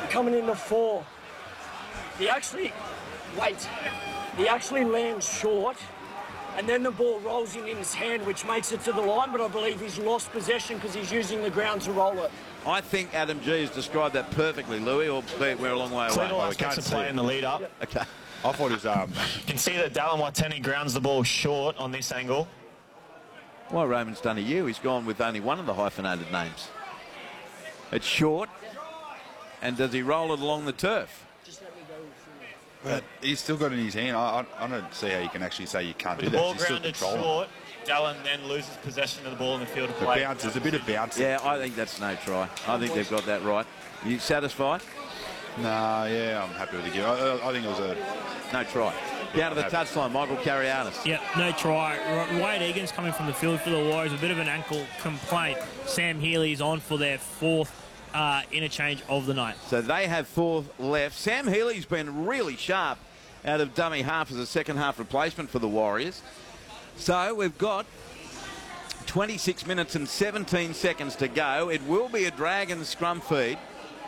coming in the 4. He actually lands short, and then the ball rolls in his hand, which makes it to the line, but I believe he's lost possession because he's using the ground to roll it. I think Adam G has described that perfectly, Louis, or we're a long way away. Little aspects of play in the lead up. Okay. I thought it was... You can see that Dallin Watene grounds the ball short on this angle. Well, Roman's done a year. He's gone with only one of the hyphenated names. It's short, and does he roll it along the turf? But he's still got it in his hand. I don't see how you can actually say you can't do that. The ball grounded short. Dallin then loses possession of the ball in the field of play. There's a bit of bounce. Yeah, I think that's no try. I think they've got that right. You satisfied? Nah, yeah, I'm happy with the game. I think it was a... No try. Down to the touchline, Michael Carianis. Yep, no try. Wade Egan's coming from the field for the Warriors. A bit of an ankle complaint. Sam Healy's on for their 4th interchange of the night. So they have 4 left. Sam Healy's been really sharp out of dummy half as a second half replacement for the Warriors. So we've got 26 minutes and 17 seconds to go. It will be a Dragons scrum feed.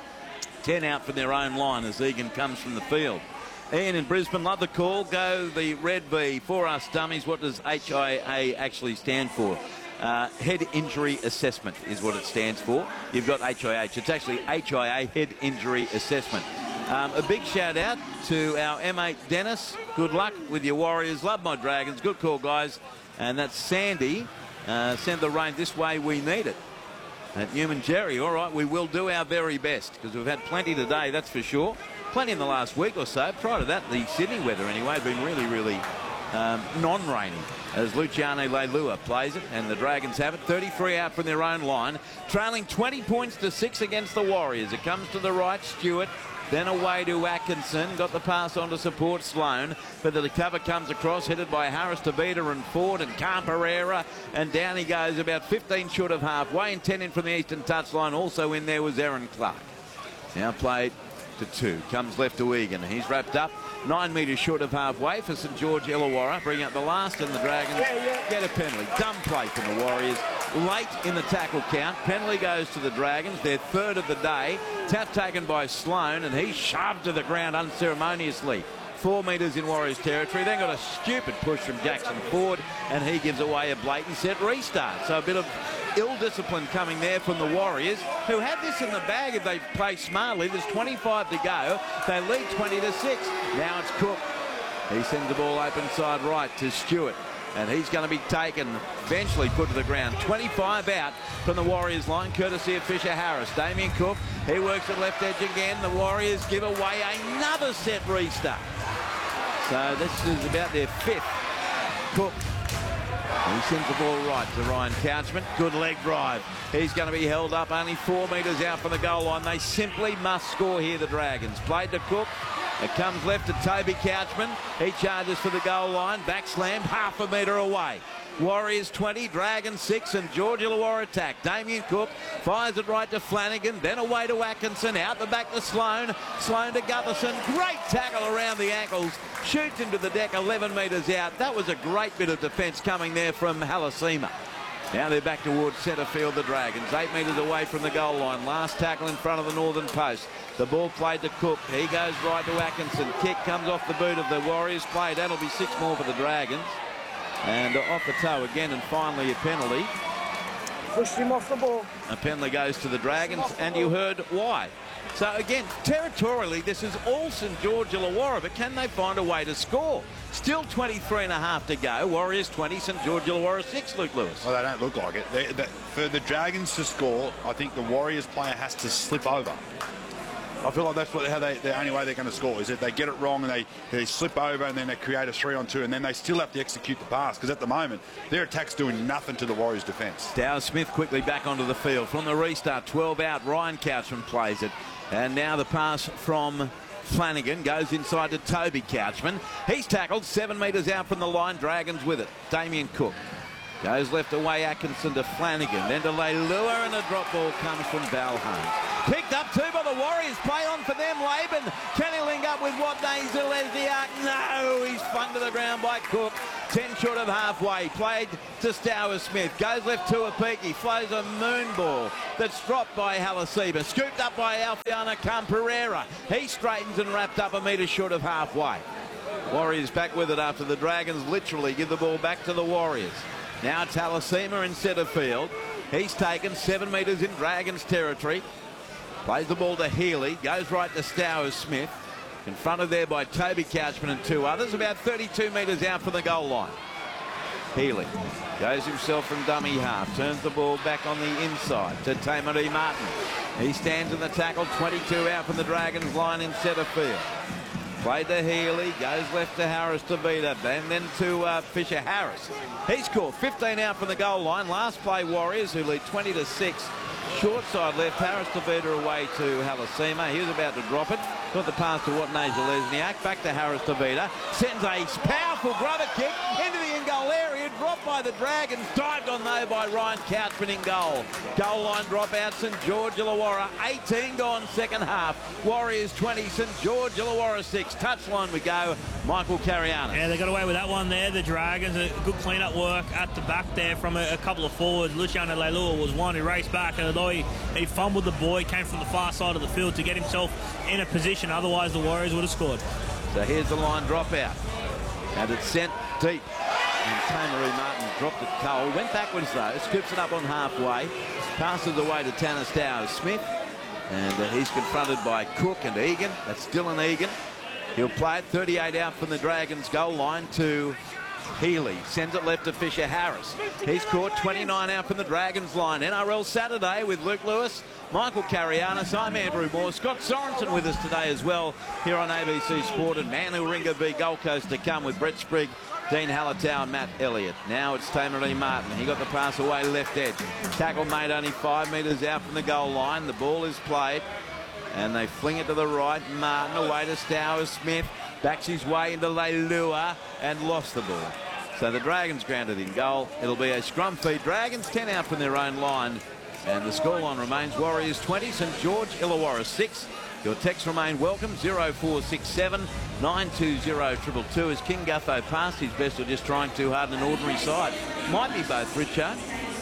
10 out from their own line as Egan comes from the field. Ian in Brisbane, love the call. Go the red V for us dummies. What does HIA actually stand for? Head Injury Assessment is what it stands for. You've got HIH. It's actually HIA, Head Injury Assessment. A big shout out to our M8 Dennis. Good luck with your Warriors. Love my Dragons. Good call, guys. And that's Sandy. Send the rain this way. We need it. At Newman Jerry. All right, we will do our very best because we've had plenty today, that's for sure. Plenty in the last week or so. Prior to that, the Sydney weather anyway had been really, really non-rainy as Luciano Leilua plays it, and the Dragons have it. 33 out from their own line, trailing 20 points to 6 against the Warriors. It comes to the right, Stewart, then away to Atkinson. Got the pass on to support Sloan, but the cover comes across, headed by Harris, Tavita and Ford and Camperera, and down he goes about 15 short of halfway, and 10 in from the eastern touchline. Also in there was Aaron Clark. Now played to 2. Comes left to Egan. He's wrapped up 9 metres short of halfway for St George Illawarra. Bring up the last, and the Dragons get a penalty. Dumb play from the Warriors. Late in the tackle count. Penalty goes to the Dragons. Their 3rd of the day. Tap taken by Sloan, and he's shoved to the ground unceremoniously. 4 metres in Warriors territory. Then got a stupid push from Jackson Ford, and he gives away a blatant set restart. So a bit of ill discipline coming there from the Warriors, who had this in the bag if they play smartly. There's 25 to go. They lead 20 to 6. Now it's Cook. He sends the ball open side right to Stewart, and he's going to be taken, eventually put to the ground. 25 out from the Warriors line, courtesy of Fisher Harris. Damien Cook, he works at left edge again. The Warriors give away another set restart. So this is about their 5th. Cook. He sends the ball right to Ryan Couchman. Good leg drive. He's going to be held up only 4 metres out from the goal line. They simply must score here, the Dragons. Played to Cook. It comes left to Toby Couchman. He charges for the goal line. Back slam, half a metre away. Warriors 20, Dragons 6, and George Illawarra attack. Damien Cook fires it right to Flanagan, then away to Atkinson, out the back to Sloan. Sloan to Gutherson. Great tackle around the ankles. Shoots into the deck 11 metres out. That was a great bit of defence coming there from Halasima. Now they're back towards centre field, the Dragons. 8 metres away from the goal line. Last tackle in front of the northern post. The ball played to Cook. He goes right to Atkinson. Kick comes off the boot of the Warriors play. That'll be 6 more for the Dragons. And off the toe again, and finally a penalty. Pushed him off the ball. A penalty goes to the Dragons, and you heard why. So again, territorially, this is all St George Illawarra, but can they find a way to score? Still 23 and a half to go. Warriors 20, St George Illawarra 6, Luke Lewis. Well, they don't look like it. For the Dragons to score, I think the Warriors player has to slip over. I feel like that's the only way they're going to score, is that they get it wrong and they slip over, and then they create a 3-on-2, and then they still have to execute the pass, because at the moment their attack's doing nothing to the Warriors' defence. Dow Smith quickly back onto the field. From the restart, 12 out, Ryan Couchman plays it. And now the pass from Flanagan goes inside to Toby Couchman. He's tackled 7 metres out from the line. Dragons with it. Damien Cook goes left away, Atkinson to Flanagan, then to Leilua, and a drop ball comes from Val Holmes. Picked up 2 by the the Warriors. Play on for them. Laban. Can he link up with Wadney Zalesniak? No, he's flung to the ground by Cook. 10 short of halfway. Played to Stowers Smith. Goes left to Apiki. Flows a moon ball that's dropped by Halaseba. Scooped up by Alfiana Camperera. He straightens and wrapped up a metre short of halfway. Warriors back with it after the Dragons literally give the ball back to the Warriors. Now it's Halaseba in centre field. He's taken 7 metres in Dragons territory. Plays the ball to Healy. Goes right to Stowers Smith. Confronted there by Toby Couchman and 2 others. About 32 metres out from the goal line. Healy goes himself from dummy half. Turns the ball back on the inside to Tamari Martin. He stands in the tackle. 22 out from the Dragons line in centre field. Played to Healy, goes left to Harris Tavita, and then to Fisher Harris. He scored 15 out from the goal line. Last play Warriors, who lead 20-6. Short side left, Harris Tavita away to Halaseba. He was about to drop it. Got the pass to Wadney Zalesniak. Back to Harris Tavita. Sends a powerful grubber kick into the in-goal area. Dropped by the Dragons. Dived on though by Ryan Couchman in goal. Goal line dropout, St George Illawarra. 18 gone second half. Warriors 20, St George Illawarra 6. Touchline we go. Michael Carianis. Yeah, they got away with that one there. The Dragons, a good clean-up work at the back there from a couple of forwards. Luciano Leilua was one who raced back, and although he fumbled the ball, he came from the far side of the field to get himself in a position. Otherwise, the Warriors would have scored. So here's the line dropout. And it's sent deep. And Tamari Martin dropped it cold. Went backwards though. Scoops it up on halfway. Passes away to Tanner Stowers Smith. And he's confronted by Cook and Egan. That's Dylan Egan. He'll play it 38 out from the Dragons goal line to Healy. Sends it left to Fisher Harris. He's caught 29 out from the Dragons line. NRL Saturday with Luke Lewis, Michael Carianis. I'm Andrew Moore. Scott Sorensen with us today as well here on ABC Sport. And Manuringa v Gold Coast to come with Brett Sprigg, Dean Hallertau and Matt Elliott. Now it's Tamari Martin. He got the pass away left edge. Tackle made only 5 metres out from the goal line. The ball is played. And they fling it to the right. Martin away to Stowers Smith. Backs his way into Leilua and lost the ball. So the Dragons grounded in goal. It'll be a scrum feed. Dragons 10 out from their own line. And the scoreline remains Warriors 20, St George Illawarra 6. Your texts remain welcome. 0467 920 222 as King Gutho passed his best or just trying too hard in an ordinary side. Might be both, Richard.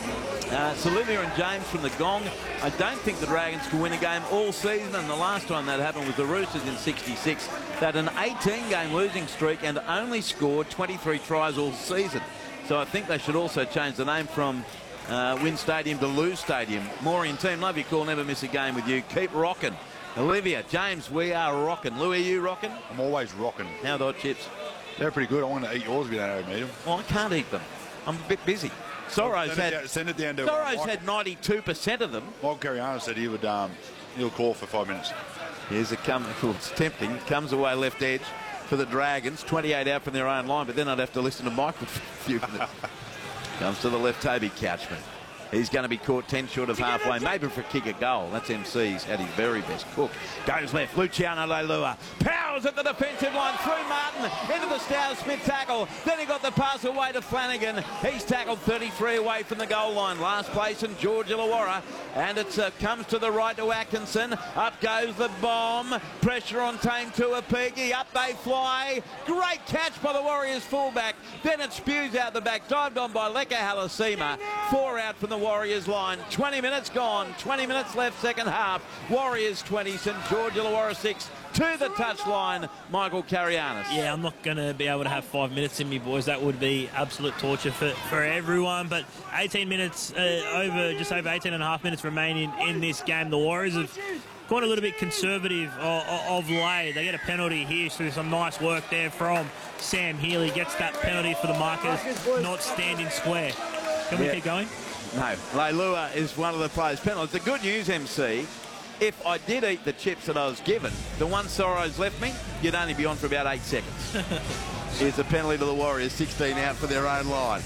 Salivia and James from the Gong. I don't think the Dragons can win a game all season, and the last time that happened was the Roosters in 66. They had an 18-game losing streak and only scored 23 tries all season. So I think they should also change the name from Win Stadium to Lose Stadium. Maureen team, love your call, never miss a game with you. Keep rocking. Olivia, James, we are rocking. Louis, are you rocking? I'm always rocking. How are the hot chips? They're pretty good. I want to eat yours if you don't ever eat them. Well, I can't eat them. I'm a bit busy. Sorrow's send it down to had 92% of them. Michael Carianis said he'll call for 5 minutes. Here's a come. Well, it's tempting. Comes away left edge for the Dragons. 28 out from their own line, but then I'd have to listen to Michael for a few minutes. Comes to the left, Toby Couchman. He's going to be caught 10 short of halfway, maybe for a kick a goal. That's MC's at his very best. Cook goes left. Luciano Leilua powers at the defensive line through Martin into the Stowers Smith tackle. Then he got the pass away to Flanagan. He's tackled 33 away from the goal line. Last place in George Illawarra. And it comes to the right to Atkinson. Up goes the bomb. Pressure on Tame Tuapigi. Up they fly. Great catch by the Warriors fullback. Then it spews out the back. Dived on by Leka Halasima. 4 out from the Warriors line. 20 minutes gone. 20 minutes left second half. Warriors 20, St George Illawarra 6. To the touchline, Michael Carianis. Yeah, I'm not going to be able to have 5 minutes in me, boys. That would be absolute torture for everyone. But 18 minutes, just over 18 and a half minutes remaining in this game. The Warriors have gone a little bit conservative of late. They get a penalty here, so some nice work there from Sam Healy. Gets that penalty for the markers not standing square. Can we keep going? No. Leilua is one of the players' penalties. The good news, MC, if I did eat the chips that I was given, the one Sorrows left me, you'd only be on for about 8 seconds. Here's a penalty to the Warriors, 16 out for their own line.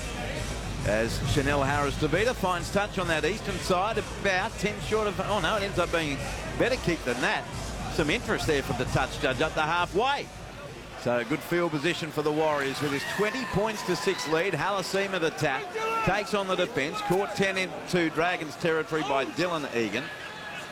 As Chanel Harris Davida finds touch on that eastern side, about 10 short of... Oh, no, it ends up being a better kick than that. Some interest there from the touch judge up the halfway. So good field position for the Warriors with his 20 points to 6 lead. Halasima the tap, takes on the defence, caught 10 into Dragons territory by Dylan Egan.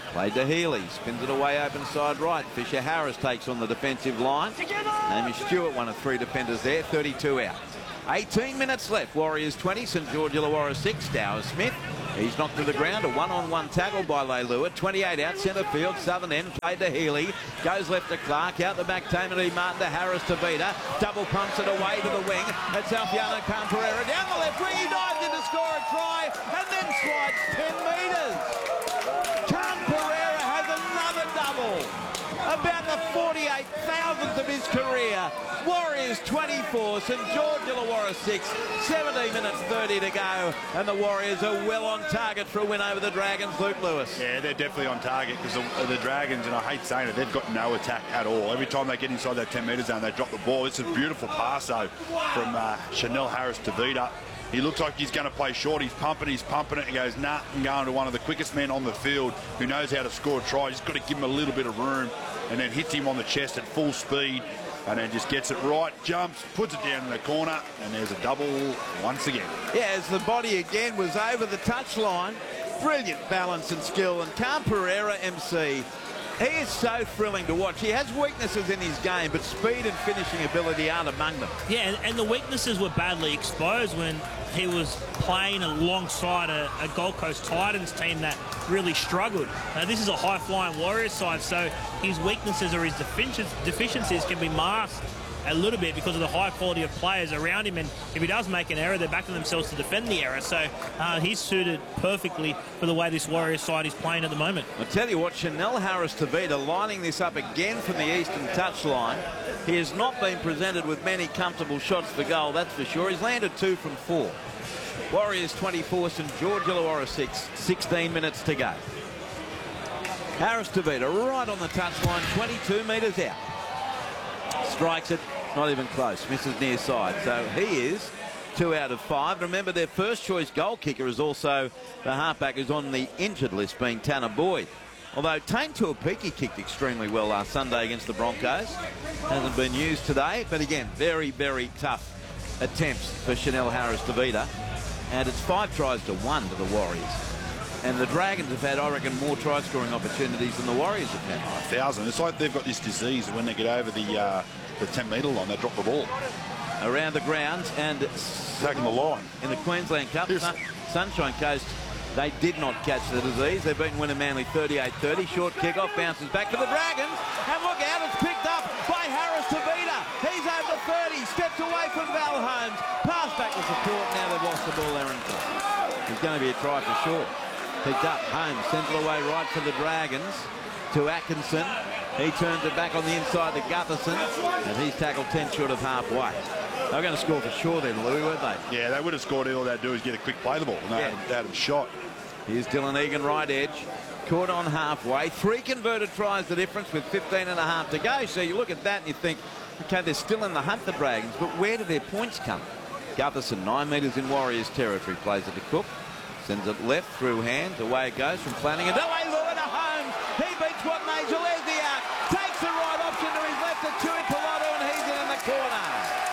Played to Healy, spins it away open side right. Fisher Harris takes on the defensive line. Amy Stewart, one of 3 defenders there, 32 out. 18 minutes left. Warriors 20, St George Illawarra 6. Dower Smith, he's knocked to the ground. A one-on-one tackle by Leilua. 28 out, centre field, southern end, played to Healy. Goes left to Clark, out the back, Tamati Martin to Harris to Vida. Double pumps it away to the wing. It's Alfiano Khan-Pereira down the left wing. He dives in to score a try and then slides 10 metres. Khan-Pereira has another double. About the 48,000th of his career. Warriors 24, St George Illawarra 6, 17 minutes 30 to go, and the Warriors are well on target for a win over the Dragons. Luke Lewis. Yeah, they're definitely on target because the Dragons, and I hate saying it, they've got no attack at all. Every time they get inside that 10-metre zone, they drop the ball. It's a beautiful pass, though, from Chanel Harris to Vida. He looks like he's going to play short. He's pumping it. He goes, nah, I'm going to one of the quickest men on the field who knows how to score a try. He's got to give him a little bit of room, and then hits him on the chest at full speed, and then just gets it right, jumps, puts it down in the corner, and there's a double once again. Yeah, as the body again was over the touchline. Brilliant balance and skill, and Khan-Pereira, MC, he is so thrilling to watch. He has weaknesses in his game, but speed and finishing ability aren't among them. Yeah, and the weaknesses were badly exposed when he was playing alongside a Gold Coast Titans team that really struggled. This is a high-flying Warriors side, so his weaknesses or his deficiencies can be masked a little bit because of the high quality of players around him, and if he does make an error, they're backing themselves to defend the error. So he's suited perfectly for the way this Warriors side is playing at the moment. I tell you what, Chanel Harris to Vida lining this up again from the eastern touchline. He has not been presented with many comfortable shots for goal, that's for sure. He's landed 2 from 4. Warriors 24, St George Illawarra 6, 16 minutes to go. Harris to Vida right on the touchline, 22 metres out. Strikes it, not even close, misses near side. So he is 2 out of 5. Remember, their first choice goal kicker is also the halfback who's on the injured list, being Tanner Boyd. Although Tane Tuapiki kicked extremely well last Sunday against the Broncos. Hasn't been used today, but again, very, very tough attempts for Chanel Harris to Vida. And it's 5 tries to 1 to the Warriors. And the Dragons have had, I reckon, more try-scoring opportunities than the Warriors have had. 1,000. It's like they've got this disease when they get over the 10-metre line, they drop the ball. Around the grounds and taking the line. In the Queensland Cup, Sunshine Coast, they did not catch the disease. They've beaten Winner Manly 38-30. Short kick-off, bounces back to the Dragons. And look out, it's picked up by Harris to Vida. He's over 30, steps away from Val Holmes. Pass back to support, now they've lost the ball, Aaron. There's going to be a try for sure. Picked up, Holmes sends it away right for the Dragons to Atkinson. He turns it back on the inside to Gutherson, and he's tackled 10 short of halfway. They were going to score for sure then, Louis, weren't they? Yeah, they would have scored. All they'd do is get a quick play the ball, and they had him shot. Here's Dylan Egan, right edge. Caught on halfway. 3 converted tries the difference with 15 and a half to go. So you look at that and you think, okay, they're still in the hunt, the Dragons, but where do their points come? Gutherson, 9 metres in Warriors territory, plays it to Cook. Sends it left through hands. Away it goes from Flanagan. Away Lua to Holmes. He beats what Major Lesia. Takes the right option to his left to Tui Piloto, and he's in the corner.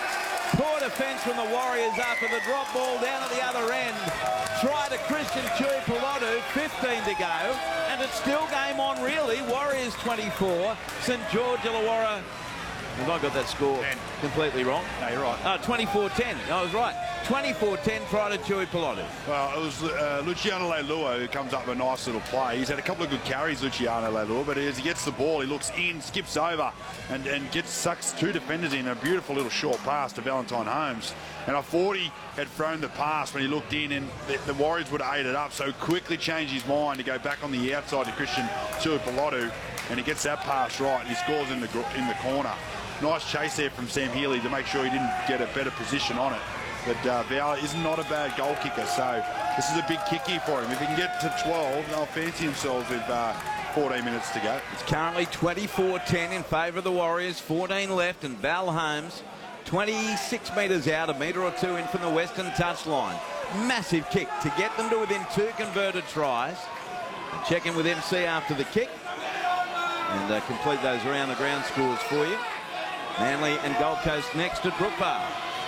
Poor defence from the Warriors after the drop ball down at the other end. Try to Christian Tui Piloto. 15 to go. And it's still game on, really. Warriors 24. St George Illawarra. Have I got that score completely wrong? No, you're right. 24-10. I was right. 24-10 prior to Tui Piloto. Well, it was Luciano Leilua who comes up with a nice little play. He's had a couple of good carries, Luciano Leilua, but as he gets the ball, he looks in, skips over, and sucks 2 defenders in. A beautiful little short pass to Valentine Holmes. And I thought he had thrown the pass when he looked in, and the Warriors would have ate it up, so quickly changed his mind to go back on the outside to Christian Tui Piloto, and he gets that pass right, and he scores in the corner. Nice chase there from Sam Healy to make sure he didn't get a better position on it. But Val is not a bad goal kicker, so this is a big kick here for him. If he can get to 12, they'll fancy themselves with 14 minutes to go. It's currently 24-10 in favour of the Warriors. 14 left, and Val Holmes 26 metres out, a metre or 2 in from the western touchline. Massive kick to get them to within 2 converted tries. And check in with MC after the kick and complete those around the ground scores for you. Manly and Gold Coast next at Brookvale.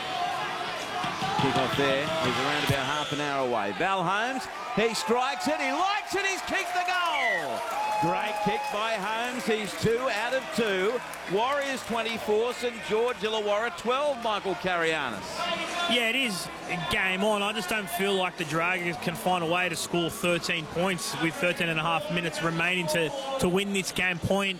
Kick off there. He's around about half an hour away. Val Holmes, he strikes it, he likes it, he's kicked the goal. Great kick by Holmes. He's 2 out of 2. Warriors 24, St George Illawarra 12, Michael Carianis. Yeah, it is game on. I just don't feel like the Dragons can find a way to score 13 points with 13 and a half minutes remaining to win this game. Point